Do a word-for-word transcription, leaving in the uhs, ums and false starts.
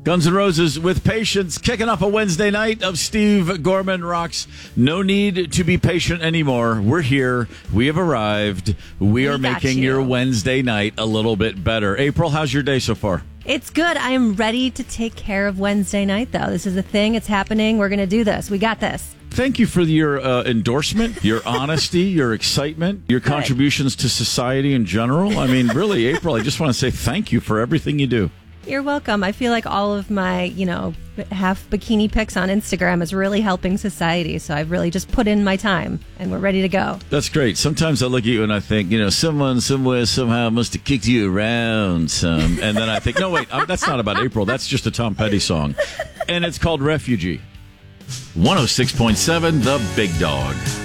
Guns N' Roses with Patience, kicking off a Wednesday night of Steve Gorman Rocks. No need to be patient anymore. We're here. We have arrived. We, we are making you. your Wednesday night a little bit better. April, how's your day so far? It's good. I am ready to take care of Wednesday night, though. This is a thing. It's happening. We're going to do this. We got this. Thank you for your uh, endorsement, your honesty, your excitement, your contributions to society in general. I mean, really, April, I just want to say thank you for everything you do. You're welcome. I feel like all of my, you know, half bikini pics on Instagram is really helping society. So I've really just put in my time and we're ready to go. That's great. Sometimes I look at you and I think, you know, someone somewhere somehow must have kicked you around some. And then I think, no, wait, I'm, that's not about April. That's just a Tom Petty song. And it's called Refugee. one oh six point seven The Big Dog.